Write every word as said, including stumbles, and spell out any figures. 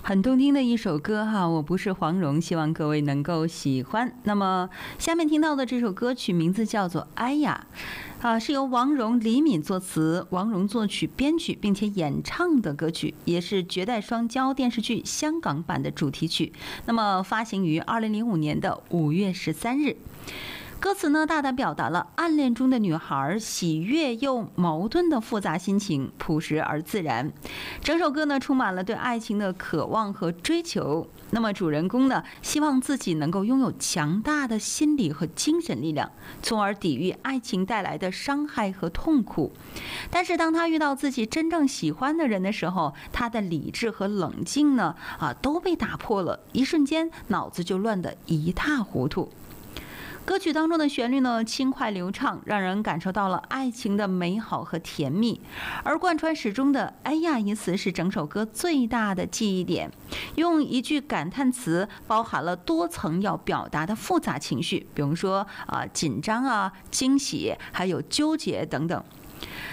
很动听的一首歌哈，我不是黄蓉，希望各位能够喜欢。那么下面听到的这首歌曲名字叫做《哎呀》，啊，是由王蓉、李敏作词，王蓉作曲、编曲，并且演唱的歌曲，也是《绝代双骄》电视剧香港版的主题曲。那么发行于二零零五年的五月十三日。歌词呢，大胆表达了暗恋中的女孩喜悦又矛盾的复杂心情，朴实而自然。整首歌呢，充满了对爱情的渴望和追求。那么主人公呢，希望自己能够拥有强大的心理和精神力量，从而抵御爱情带来的伤害和痛苦。但是当他遇到自己真正喜欢的人的时候，他的理智和冷静呢，啊，都被打破了，一瞬间脑子就乱得一塌糊涂。歌曲当中的旋律呢，轻快流畅，让人感受到了爱情的美好和甜蜜。而贯穿始终的“哎呀”一词是整首歌最大的记忆点，用一句感叹词包含了多层要表达的复杂情绪，比如说啊、呃、紧张啊、惊喜，还有纠结等等。